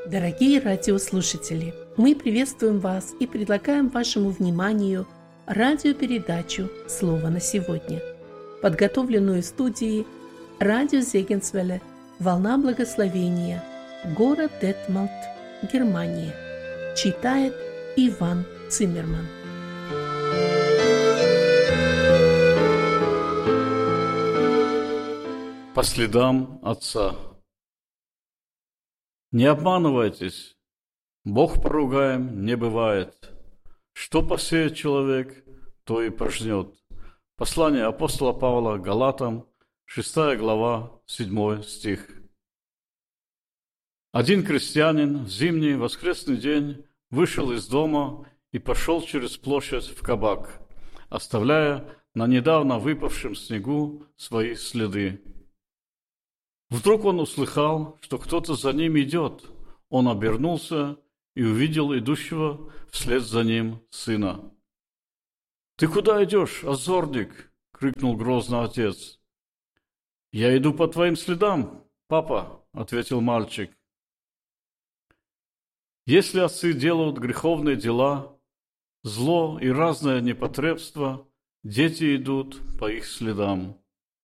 Дорогие радиослушатели, мы приветствуем вас и предлагаем вашему вниманию радиопередачу «Слово на сегодня», подготовленную студией радио Зегенсвелле «Волна благословения», город Детмалт, Германия. Читает Иван Циммерман. По следам Отца. Не обманывайтесь, Бог поругаем не бывает. Что посеет человек, то и пожнет. Послание апостола Павла Галатам, 6 глава, 7 стих. Один крестьянин в зимний воскресный день вышел из дома и пошел через площадь в кабак, оставляя на недавно выпавшем снегу свои следы. Вдруг он услыхал, что кто-то за ним идет. Он обернулся и увидел идущего вслед за ним сына. «Ты куда идешь, озорник?» — крикнул грозно отец. «Я иду по твоим следам, папа», — ответил мальчик. Если отцы делают греховные дела, зло и разное непотребство, дети идут по их следам.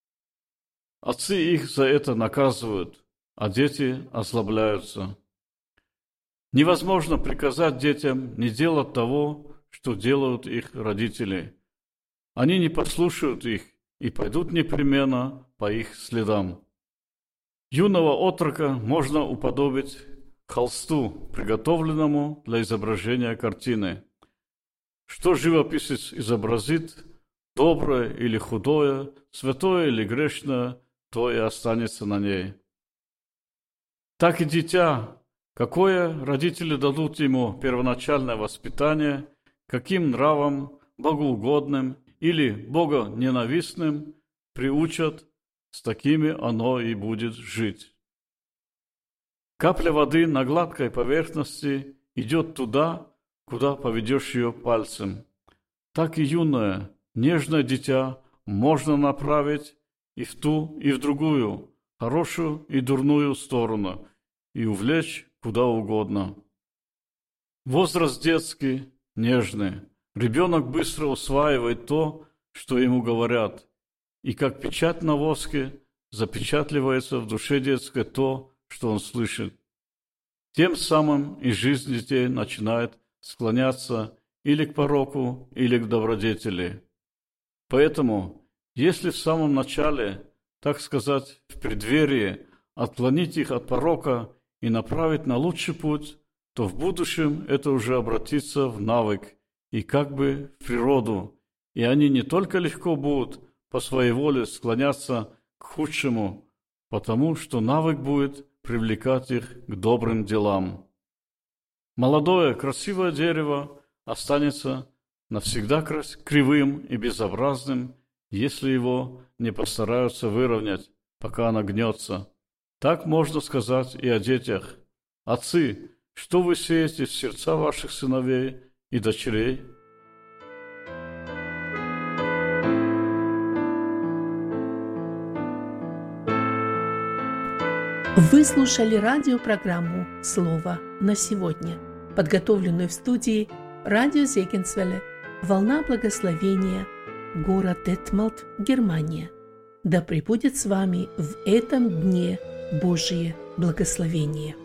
Отцы их за это наказывают, а дети озлобляются. Невозможно приказать детям не делать того, что делают их родители. Они не послушают их и пойдут непременно по их следам. Юного отрока можно уподобить холсту, приготовленному для изображения картины. Что живописец изобразит, доброе или худое, святое или грешное, то и останется на ней. Так и дитя, какое родители дадут ему первоначальное воспитание, каким нравом, богоугодным или богоненавистным приучат, с такими оно и будет жить. Капля воды на гладкой поверхности идет туда, куда поведешь ее пальцем. Так и юное, нежное дитя можно направить и в ту, и в другую, хорошую и дурную сторону, и увлечь куда угодно. Возраст детский, нежный. Ребенок быстро усваивает то, что ему говорят, и как печать на воске запечатливается в душе детской то, что он слышит. Тем самым и жизнь детей начинает склоняться или к пороку, или к добродетели. Поэтому, если в самом начале, так сказать, в преддверии, отклонить их от порока и направить на лучший путь, то в будущем это уже обратится в навык и как бы в природу, и они не только легко будут по своей воле склоняться к худшему, потому что навык будет привлекать их к добрым делам. Молодое, красивое дерево останется навсегда кривым и безобразным, если его не постараются выровнять, пока оно гнется. Так можно сказать и о детях. Отцы, что вы сеете в сердца ваших сыновей и дочерей? Вы слушали радиопрограмму «Слово на сегодня», подготовленную в студии радио Зегенсвелле «Волна благословения», город Детмалт, Германия. Да пребудет с вами в этом дне Божие благословение.